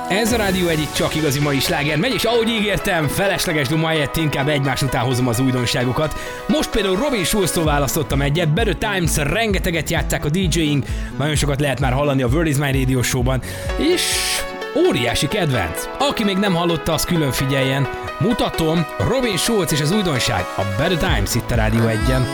Ez a Rádió egyik csak igazi mai sláger megy, és ahogy ígértem, felesleges duma helyett inkább egymás után hozom az újdonságokat. Most például Robin Schulztól választottam egyet, Better Times, rengeteget játsszák a DJ-ink, nagyon sokat lehet már hallani a World is My Radio Show-ban, és óriási kedvenc. Aki még nem hallotta, az külön figyeljen. Mutatom, Robin Schulz és az újdonság, a Better Times itt a Rádió 1-en.